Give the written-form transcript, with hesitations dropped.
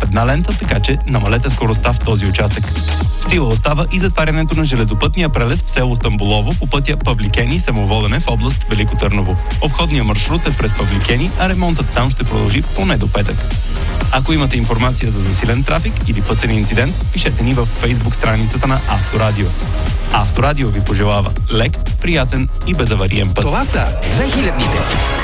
една лента, така че намалете скоростта в този участък. В сила остава и затварянето на железопътния прелез в село Стамболово по пътя Павликени – Самоводене в област Велико Търново. Обходният маршрут е през Павликени, а ремонтът там ще продължи поне до петък. Ако имате информация за засилен трафик или пътен инцидент, пишете ни в Facebook страницата на Авторадио. Авторадио ви пожелава лек, приятен и безавариен път. Това са 2000-ните.